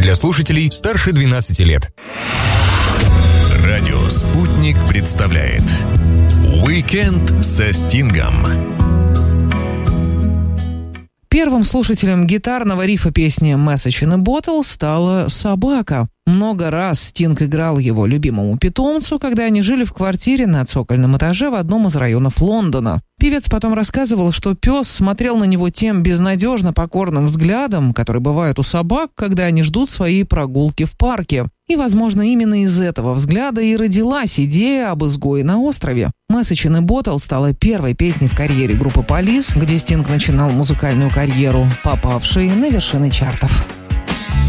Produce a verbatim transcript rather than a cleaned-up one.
для слушателей старше двенадцати лет. Радио «Спутник» представляет «Уикенд со Стингом». Первым слушателем гитарного рифа песни «Message in a Bottle» стала собака. Много раз Стинг играл его любимому питомцу, когда они жили в квартире на цокольном этаже в одном из районов Лондона. Певец потом рассказывал, что пес смотрел на него тем безнадежно покорным взглядом, который бывает у собак, когда они ждут своей прогулки в парке. И, возможно, именно из этого взгляда и родилась идея об изгое на острове. «Message in a Bottle» стала первой песней в карьере группы Police, где Стинг начинал музыкальную карьеру, попавшей на вершины чартов.